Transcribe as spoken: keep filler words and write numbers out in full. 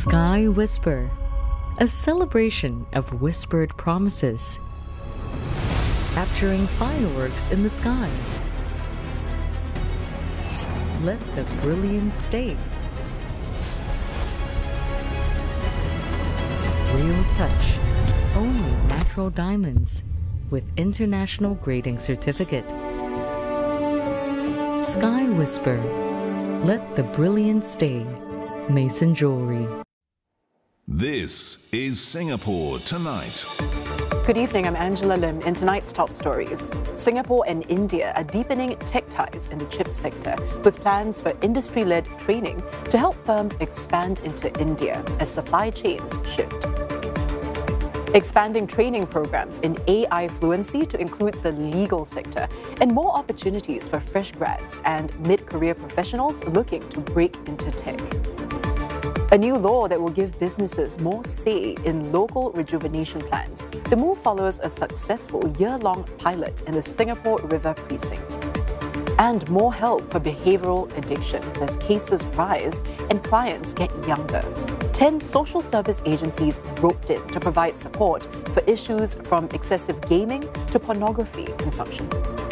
Sky Whisper, a celebration of whispered promises, capturing fireworks in the sky. Let the brilliance stay. Real touch, only natural diamonds with international grading certificate. Sky Whisper, let the brilliance stay. Mason Jewelry. This is Singapore Tonight. Good evening, I'm Angela Lim. In tonight's top stories, Singapore and India are deepening tech ties in the chip sector with plans for industry-led training to help firms expand into India as supply chains shift. Expanding training programs in A I fluency to include the legal sector and more opportunities for fresh grads and mid-career professionals looking to break into tech. A new law that will give businesses more say in local rejuvenation plans. The move follows a successful year-long pilot in the Singapore River precinct. And more help for behavioral addictions as cases rise and clients get younger. Ten social service agencies roped in to provide support for issues from excessive gaming to pornography consumption.